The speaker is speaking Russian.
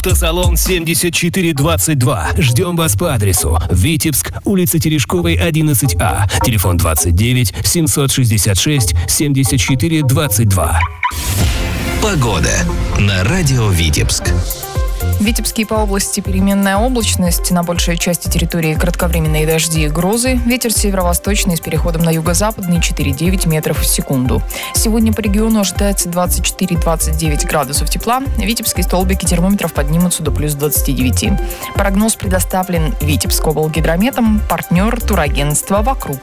Автосалон 7422. Ждем вас по адресу: Витебск, улица Терешковой, 11А. Телефон 29 766 74 22. Погода на радио Витебск. В Витебске по области переменная облачность. На большей части территории кратковременные дожди и грозы. Ветер северо-восточный с переходом на юго-западный 4,9 метров в секунду. Сегодня по региону ожидается 24-29 градусов тепла. Витебские столбики термометров поднимутся до плюс 29. Прогноз предоставлен Витебскоблгидрометом. Партнер турагентства «Вокруг